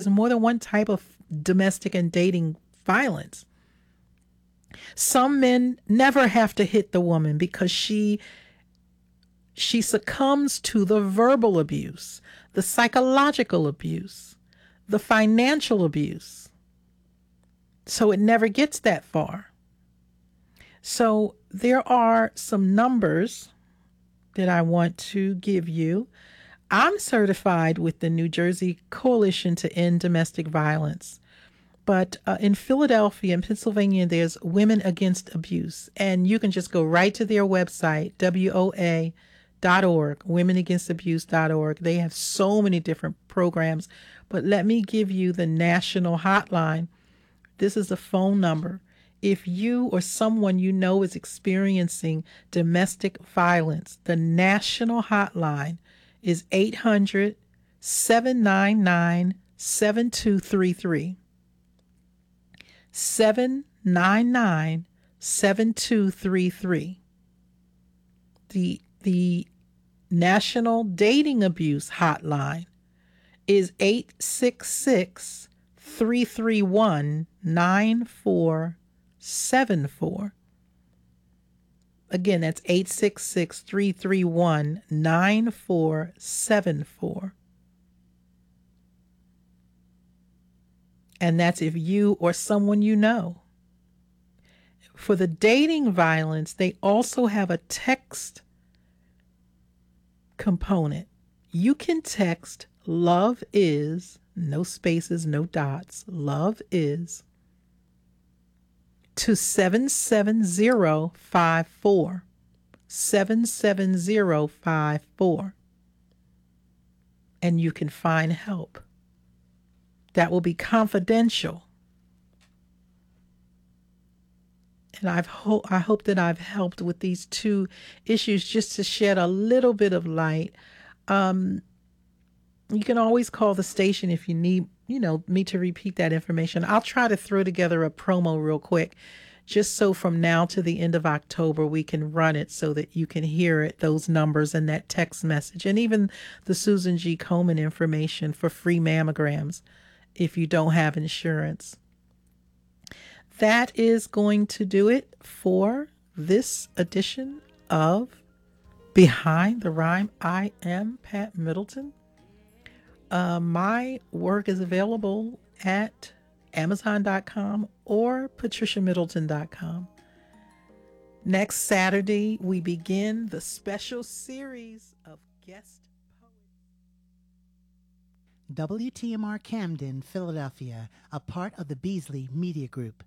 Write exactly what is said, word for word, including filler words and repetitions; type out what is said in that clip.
there's more than one type of domestic and dating violence. Some men never have to hit the woman because she she succumbs to the verbal abuse, the psychological abuse, the financial abuse. So it never gets that far. So there are some numbers that I want to give you. I'm certified with the New Jersey Coalition to End Domestic Violence. But uh, in Philadelphia and Pennsylvania, there's Women Against Abuse. And you can just go right to their website, W O A dot org, women against abuse dot org. They have so many different programs. But let me give you the national hotline. This is a phone number. If you or someone you know is experiencing domestic violence, the national hotline is eight hundred, seven nine nine, seven two three three. seven nine nine, seven two three three. The, the National Dating Abuse Hotline is eight six six, three three one, nine four seven four. Again, that's eight six six, three three one, nine four seven four. And that's if you or someone you know. For the dating violence, they also have a text component. You can text love is, no spaces, no dots, love is, to seven seven zero five four. seven seven zero five four. And you can find help. That will be confidential. And I've ho- I hope that I've helped with these two issues just to shed a little bit of light. Um, you can always call the station if you need, you know, me to repeat that information. I'll try to throw together a promo real quick, just so from now to the end of October, we can run it so that you can hear it, those numbers and that text message, and even the Susan G. Komen information for free mammograms if you don't have insurance. That is going to do it for this edition of Behind the Rhyme. I am Pat Middleton. Uh, my work is available at amazon dot com or patricia middleton dot com. Next Saturday, we begin the special series of guest W T M R Camden, Philadelphia, a part of the Beasley Media Group,